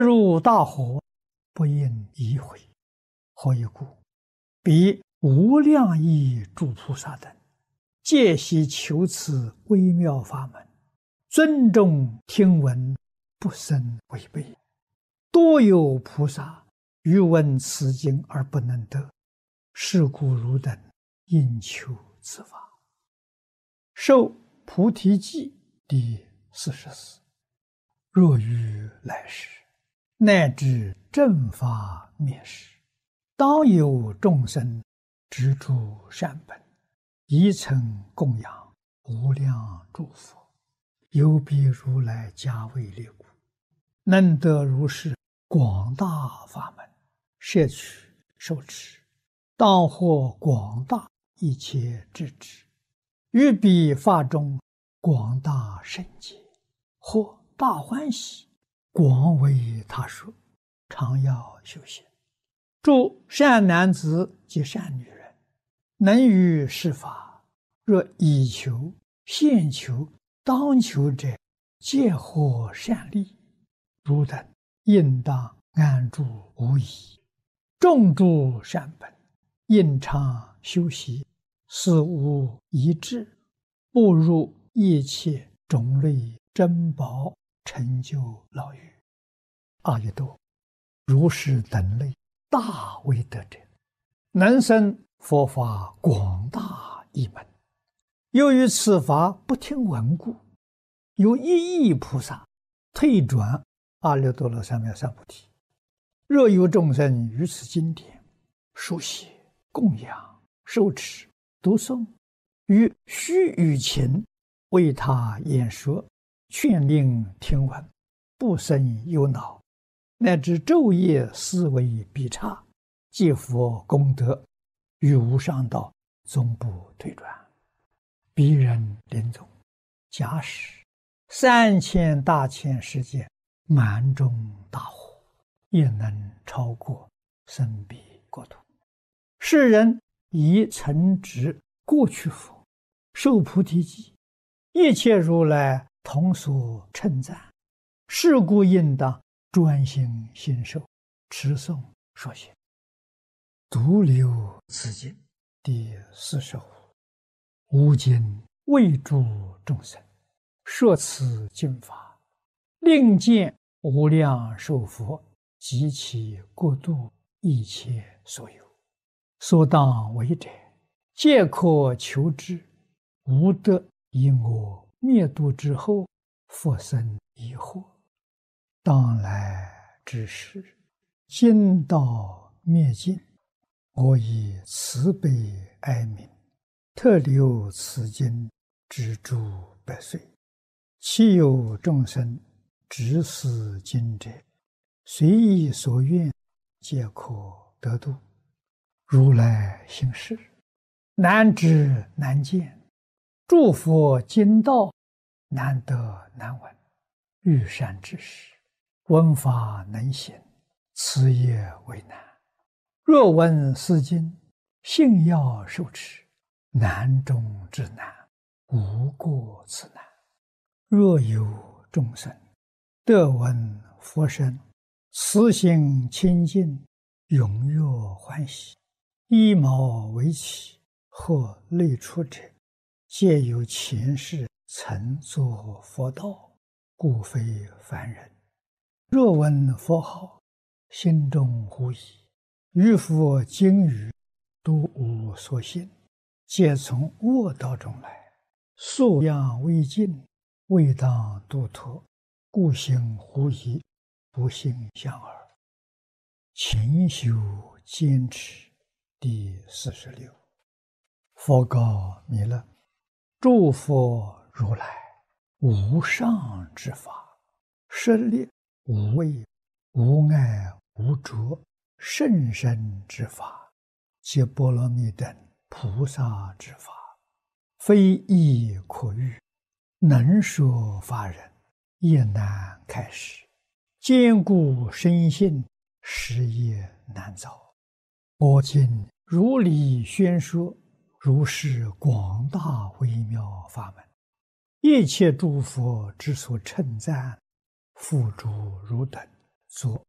入大火，不应疑悔。何以故？彼无量义诸菩萨等，皆悉求此微妙法门，尊重听闻，不生违背。多有菩萨欲闻此经而不能得，是故汝等应求此法。受菩提记第44。若于来世，乃至正法灭世，当有众生执著善本，以曾供养无量诸佛，有彼如来加为力故，能得如是广大法门，摄取受持，当获广大一切智智，于彼法中广大圣解，或大欢喜，广为他说，常要修行。诸善男子及善女人，能于是法，若以求、现求、当求者，皆获善利。汝等应当安住无疑，种诸善本，应常修习，使无一致，步入一切种类珍宝，成就老于阿逸多。如是等类大威德者，能生佛法广大一门。由于此法不听闻故，有一亿菩萨退转阿耨多罗三藐三菩提。若有众生于此经典书写、供养、受持、读诵，于须臾前为他演说，劝令听闻，不生忧恼，乃至昼夜思维必差，皆佛功德，于无上道终不退转。彼人临终，假使3000大千世界满中大火，也能超过生彼国土。世人以曾植过去佛，受菩提记，一切如来同所称赞，是故应当专心信受，持诵说学。独留此经第45。吾今为诸众生说此经法，令见无量寿佛及其国度一切所有，所当为者，皆可求之。无得以我灭度之后，复生疑惑。当来之时，经道灭尽，我以慈悲哀悯，特留此经之诸百岁。其有众生执此经者，随意所愿，皆可得度。如来行事，难知难见，诸佛经道难得难闻。欲善知识，闻法能行，此也为难。若闻是经，信要受持，难中之难，无过此难。若有众生得闻佛声，慈心清净，踊跃欢喜，依毛为起，或类出者，皆有前世曾作佛道，故非凡人。若闻佛号，心中狐疑，于佛经语都无所信，皆从恶道中来，素养未尽，未当度脱，故行狐疑，不信相耳。勤修坚持第46。佛告弥勒：诸佛如来无上之法，舍利无畏、无碍、无着，甚深之法，皆波罗蜜等菩萨之法，非易可喻，能说法人也难开示，坚固深信，实也难造。我今如理宣说，如是广大微妙法门，一切诸佛之所称赞，付诸汝等， 做